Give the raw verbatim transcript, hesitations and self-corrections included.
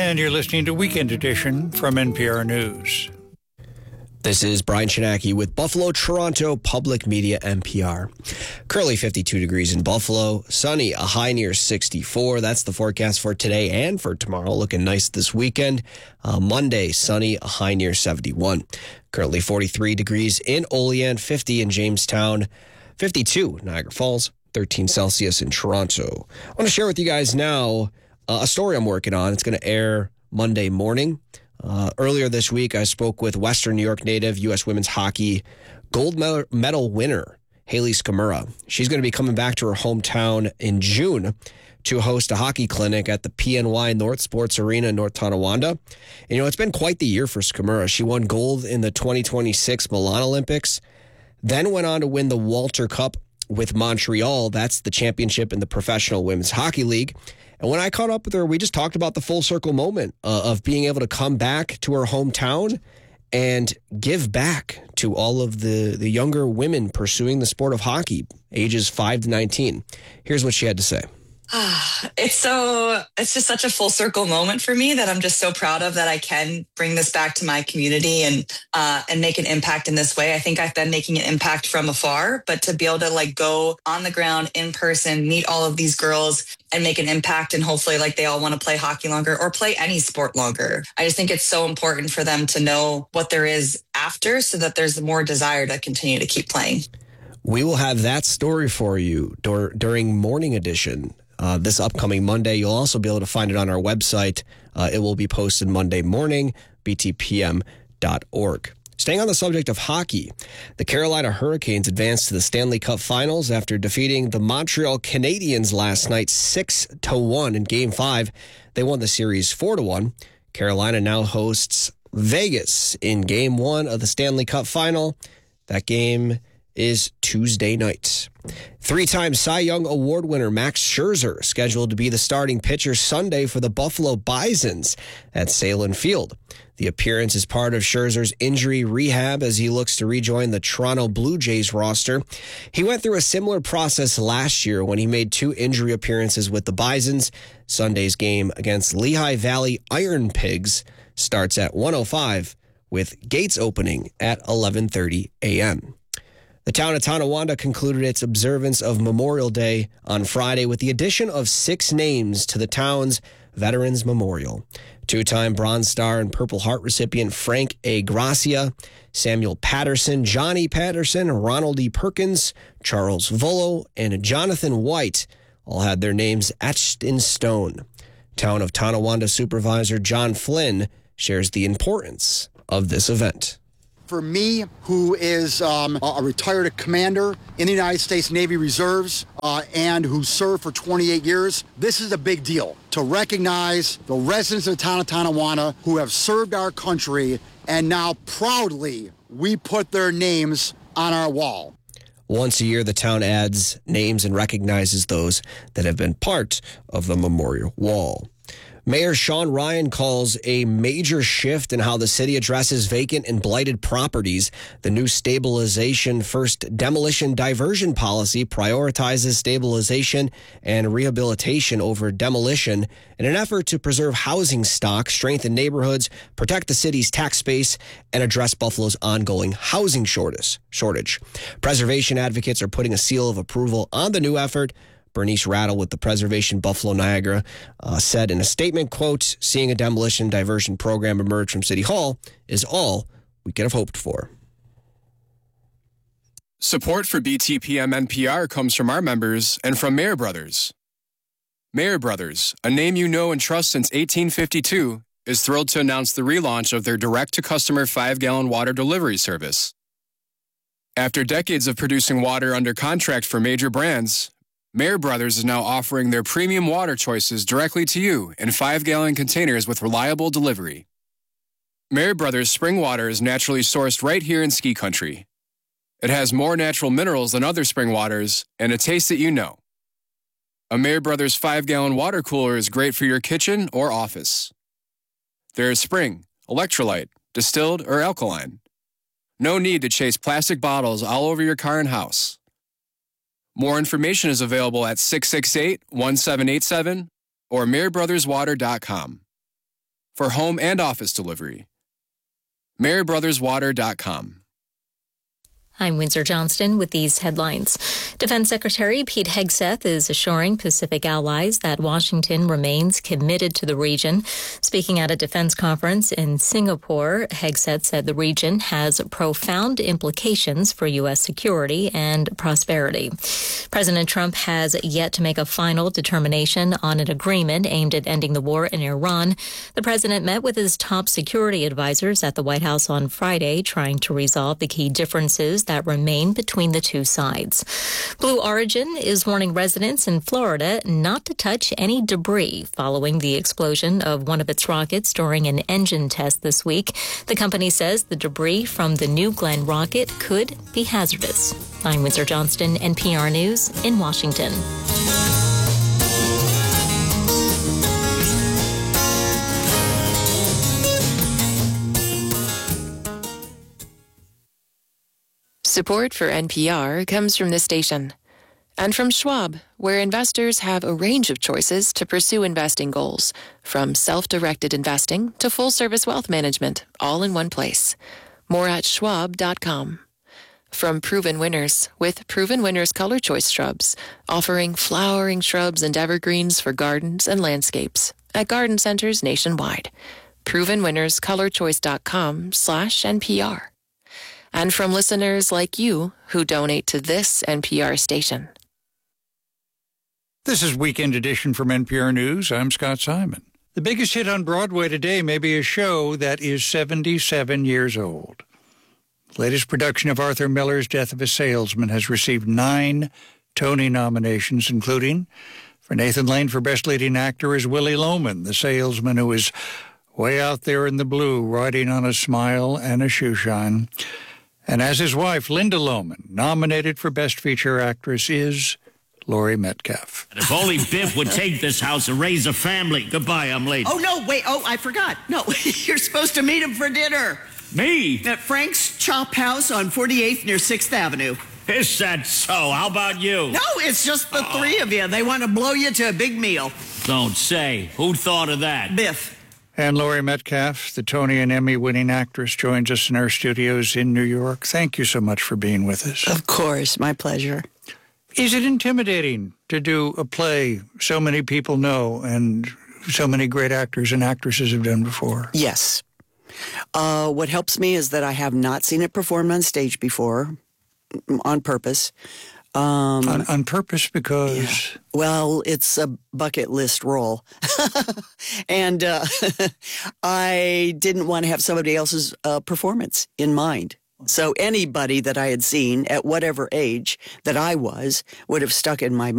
And you're listening to Weekend Edition from N P R News. This is Brian Chinaki with Buffalo Toronto Public Media N P R. Currently fifty-two degrees in Buffalo, sunny, a high near sixty-four. That's the forecast for today and for tomorrow. Looking nice this weekend. Uh, Monday, sunny, a high near seventy-one. Currently forty-three degrees in Olean, fifty in Jamestown, fifty-two Niagara Falls, thirteen Celsius in Toronto. I want to share with you guys now uh, a story I'm working on. It's going to air Monday morning. Uh, earlier this week, I spoke with Western New York native U S women's hockey gold medal winner, Haley Skamura. She's going to be coming back to her hometown in June to host a hockey clinic at the P N Y North Sports Arena in North Tonawanda. And, you know, it's been quite the year for Skamura. She won gold in the twenty twenty-six Milan Olympics, then went on to win the Walter Cup with Montreal. That's the championship in the Professional Women's Hockey League. And when I caught up with her, we just talked about the full circle moment uh, of being able to come back to her hometown and give back to all of the, the younger women pursuing the sport of hockey, ages five to nineteen. Here's what she had to say. It's so, it's just such a full circle moment for me that I'm just so proud of, that I can bring this back to my community and, uh, and make an impact in this way. I think I've been making an impact from afar, but to be able to like go on the ground in person, meet all of these girls and make an impact, and hopefully like they all want to play hockey longer or play any sport longer. I just think it's so important for them to know what there is after, so that there's more desire to continue to keep playing. We will have that story for you dur- during Morning Edition. Uh, this upcoming Monday. You'll also be able to find it on our website. Uh, it will be posted Monday morning, b t p m dot org. Staying on the subject of hockey, the Carolina Hurricanes advanced to the Stanley Cup Finals after defeating the Montreal Canadiens last night six to one in Game five. They won the series four to one. Carolina now hosts Vegas in Game one of the Stanley Cup Final. That game is Tuesday night. Three-time Cy Young Award winner Max Scherzer scheduled to be the starting pitcher Sunday for the Buffalo Bisons at Salem Field. The appearance is part of Scherzer's injury rehab as he looks to rejoin the Toronto Blue Jays roster. He went through a similar process last year when he made two injury appearances with the Bisons. Sunday's game against Lehigh Valley Iron Pigs starts at one oh five with gates opening at eleven thirty a.m. The town of Tonawanda concluded its observance of Memorial Day on Friday with the addition of six names to the town's Veterans Memorial. Two-time Bronze Star and Purple Heart recipient Frank A. Gracia, Samuel Patterson, Johnny Patterson, Ronald E. Perkins, Charles Volo, and Jonathan White all had their names etched in stone. Town of Tonawanda Supervisor John Flynn shares the importance of this event. For me, who is um, a retired commander in the United States Navy Reserves uh, and who served for twenty-eight years, this is a big deal to recognize the residents of the town of Tonawanda who have served our country, and now proudly we put their names on our wall. Once a year, the town adds names and recognizes those that have been part of the memorial wall. Mayor Sean Ryan calls a major shift in how the city addresses vacant and blighted properties. The new stabilization first demolition diversion policy prioritizes stabilization and rehabilitation over demolition in an effort to preserve housing stock, strengthen neighborhoods, protect the city's tax base, and address Buffalo's ongoing housing shortage. shortage. Preservation advocates are putting a seal of approval on the new effort. Bernice Rattle with the Preservation Buffalo Niagara uh, said in a statement, quote, "Seeing a demolition diversion program emerge from City Hall is all we could have hoped for." Support for B T P M N P R comes from our members and from Mayer Brothers. Mayer Brothers, a name you know and trust since eighteen fifty-two, is thrilled to announce the relaunch of their direct-to-customer five-gallon water delivery service. After decades of producing water under contract for major brands, Mayer Brothers is now offering their premium water choices directly to you in five-gallon containers with reliable delivery. Mayer Brothers spring water is naturally sourced right here in ski country. It has more natural minerals than other spring waters and a taste that you know. A Mayer Brothers five-gallon water cooler is great for your kitchen or office. There is spring, electrolyte, distilled, or alkaline. No need to chase plastic bottles all over your car and house. More information is available at six six eight, one seven eight seven or mayer brothers water dot com. for home and office delivery. Mary Brothers Water dot com. I'm Windsor Johnston with these headlines. Defense Secretary Pete Hegseth is assuring Pacific allies that Washington remains committed to the region. Speaking at a defense conference in Singapore, Hegseth said the region has profound implications for U S security and prosperity. President Trump has yet to make a final determination on an agreement aimed at ending the war in Iran. The president met with his top security advisors at the White House on Friday, trying to resolve the key differences that remain between the two sides. Blue Origin is warning residents in Florida not to touch any debris following the explosion of one of its rockets during an engine test this week. The company says the debris from the New Glenn rocket could be hazardous. I'm Windsor Johnston, N P R News in Washington. Support for N P R comes from this station and from Schwab, where investors have a range of choices to pursue investing goals, from self-directed investing to full-service wealth management, all in one place. More at schwab dot com. From Proven Winners, with Proven Winners Color Choice Shrubs, offering flowering shrubs and evergreens for gardens and landscapes at garden centers nationwide. proven winners color choice dot com slash N P R. And from listeners like you who donate to this N P R station. This is Weekend Edition from N P R News. I'm Scott Simon. The biggest hit on Broadway today may be a show that is seventy-seven years old. The latest production of Arthur Miller's Death of a Salesman has received nine Tony nominations, including for Nathan Lane for Best Leading Actor as Willie Loman, the salesman who is way out there in the blue, riding on a smile and a shoeshine. And as his wife, Linda Loman, nominated for Best Feature Actress, is Laurie Metcalf. If only Biff would take this house and raise a family. Goodbye, I'm late. Oh, no, wait. Oh, I forgot. No, you're supposed to meet him for dinner. Me? At Frank's Chop House on forty-eighth near sixth Avenue. Is that so? How about you? No, it's just the oh. three of you. They want to blow you to a big meal. Don't say. Who thought of that? Biff. And Laurie Metcalf, the Tony and Emmy-winning actress, joins us in our studios in New York. Thank you so much for being with us. Of course. My pleasure. Is it intimidating to do a play so many people know and so many great actors and actresses have done before? Yes. Uh, what helps me is that I have not seen it performed on stage before, on purpose. Um, on, on purpose because? Yeah. Well, it's a bucket list role. and uh, I didn't want to have somebody else's uh, performance in mind. So anybody that I had seen at whatever age that I was would have stuck in my mind.